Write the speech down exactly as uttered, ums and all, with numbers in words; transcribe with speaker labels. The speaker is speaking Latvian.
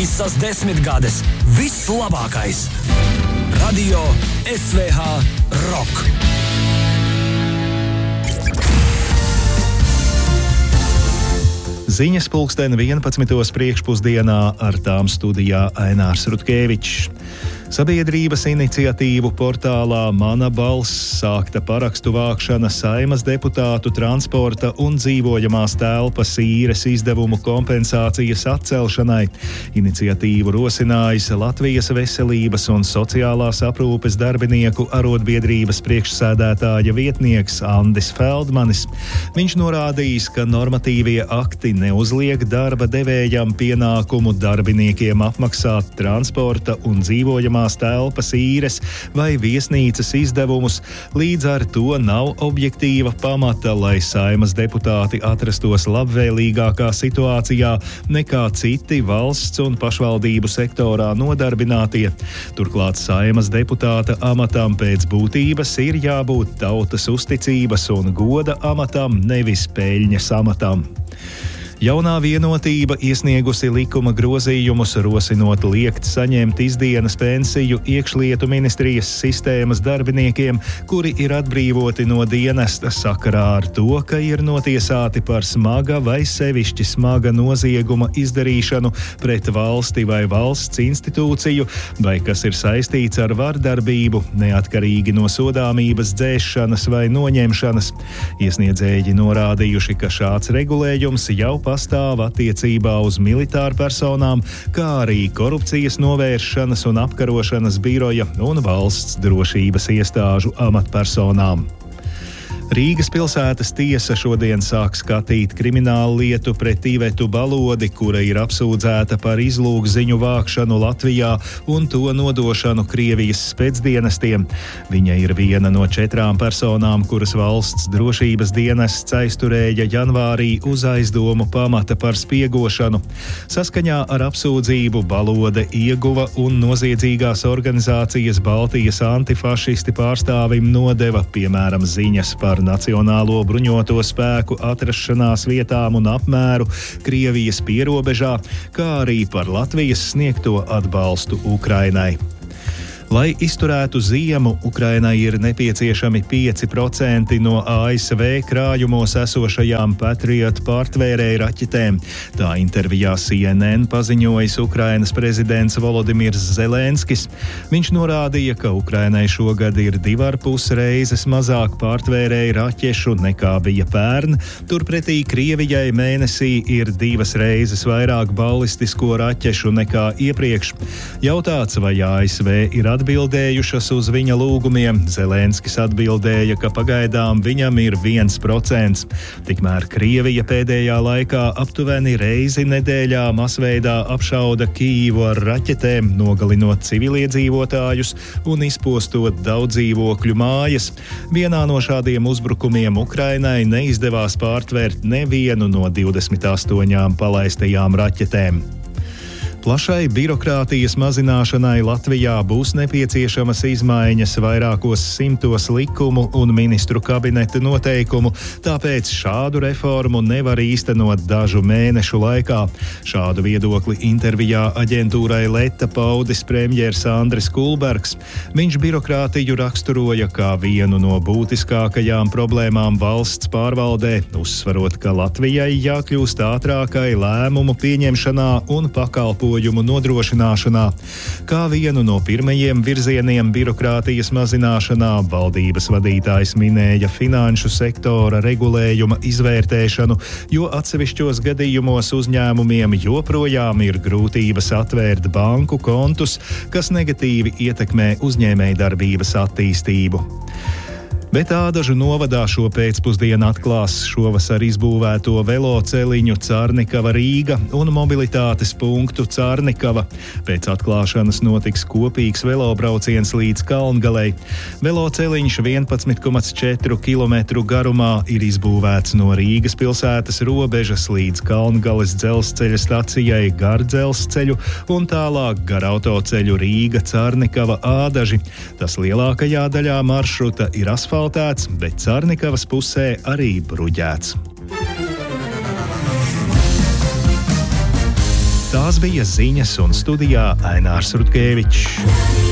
Speaker 1: Visas desmitgades vislabākais. Radio S V H Rock.
Speaker 2: Ziņas pulksteni vienpadsmitos priekšpusdienā, ar tām studijā Ainārs Rutkevičs. Sabiedrības iniciatīvu portālā Mana balss sākta parakstu vākšana Saeimas deputātu transporta un dzīvojamās telpas īres izdevumu kompensācijas atcelšanai. Iniciatīvu rosinājis Latvijas veselības un sociālās aprūpes darbinieku arotbiedrības priekšsēdētāja vietnieks Andis Feldmanis. Viņš norādījis, ka normatīvie akti neuzliek darba devējam pienākumu darbiniekiem apmaksāt transporta un dzīvojamās telpas īres vai viesnīcas izdevumus, līdz ar to nav objektīva pamata, lai Saeimas deputāti atrastos labvēlīgākā situācijā nekā citi valsts un pašvaldību sektorā nodarbinātie. Turklāt Saeimas deputāta amatam pēc būtības ir jābūt tautas uzticības un goda amatam, nevis peļņas amatam. Jaunā vienotība iesniegusi likuma grozījumus, rosinot liekt saņemt izdienas pensiju iekšlietu ministrijas sistēmas darbiniekiem, kuri ir atbrīvoti no dienesta sakarā ar to, ka ir notiesāti par smaga vai sevišķi smaga nozieguma izdarīšanu pret valsti vai valsts institūciju, vai kas ir saistīts ar vardarbību, neatkarīgi no sodāmības dzēšanas vai noņemšanas. Iesniedzēji norādījuši, ka šāds regulējums jau pastāv attiecībā uz militāru personām, kā arī korupcijas novēršanas un apkarošanas biroja un valsts drošības iestāžu amatpersonām. Rīgas pilsētas tiesa šodien sāk skatīt kriminālu lietu pret Ivetu Balodi, kura ir apsūdzēta par izlūgziņu vākšanu Latvijā un to nodošanu Krievijas spēcdienestiem. Viņa ir viena no četrām personām, kuras valsts drošības dienests aizturēja janvārī uz aizdomu pamata par spiegošanu. Saskaņā ar apsūdzību Balode ieguva un noziedzīgās organizācijas Baltijas antifašisti pārstāvim nodeva, piemēram, ziņas par Nacionālo bruņoto spēku atrašanās vietām un apmēru Krievijas pierobežā, kā arī par Latvijas sniegto atbalstu Ukrainai. Lai izturētu ziemu, Ukrainai ir nepieciešami pieci procenti no A S V krājumos esošajām Patriot pārtvērēju raķetēm. Tā intervijā C N N paziņojis Ukrainas prezidents Volodimirs Zelenskis. Viņš norādīja, ka Ukrainai šogad ir divar pus reizes mazāk pārtvērēju raķešu nekā bija pērn, turpretī Krievijai mēnesī ir divas reizes vairāk balistisko raķešu nekā iepriekš. Jautāts, vai A S V ir atbildējušas uz viņa lūgumiem, Zelenskis atbildēja, ka pagaidām viņam ir viens procents. Tikmēr Krievija pēdējā laikā aptuveni reizi nedēļā masveidā apšauda Kijivu ar raķetēm, nogalinot civiliedzīvotājus un izpostot daudz dzīvokļu mājas. Vienā no šādiem uzbrukumiem Ukrainai neizdevās pārtvērt nevienu no divdesmit astoņām palaistajām raķetēm. Plašai birokrātijas mazināšanai Latvijā būs nepieciešamas izmaiņas vairākos simtos likumu un ministru kabineta noteikumu, tāpēc šādu reformu nevar īstenot dažu mēnešu laikā. Šādu viedokli intervijā aģentūrai Leta paudis premjers Andris Kulbergs. Viņš birokrātiju raksturoja kā vienu no būtiskākajām problēmām valsts pārvaldē, uzsvarot, ka Latvijai jākļūst ātrākai lēmumu pieņemšanā un pakalpojumu nodrošināšanā. Kā vienu no pirmajiem virzieniem birokrātijas mazināšanā valdības vadītājs minēja finanšu sektora regulējuma izvērtēšanu, jo atsevišķos gadījumos uzņēmumiem joprojām ir grūtības atvērt banku kontus, kas negatīvi ietekmē uzņēmējdarbības attīstību. Bet Ādažu novadā šo pēcpusdienu atklās šovasar izbūvēto veloceliņu Cārnikava Rīga un mobilitātes punktu Cārnikava. Pēc atklāšanas notiks kopīgs velobrauciens līdz Kalngalei. Veloceliņš vienpadsmit komats četri kilometru garumā ir izbūvēts no Rīgas pilsētas robežas līdz Kalngales dzelzceļa stacijai gar dzelzceļu un tālāk gar autoceļu Rīga Cārnikava Ādaži. Tas lielākajā daļā maršruta ir asfaltēts, bet Cārnikavas pusē arī bruģēts. Tās bija ziņas un studijā Ainārs Rutkevičs.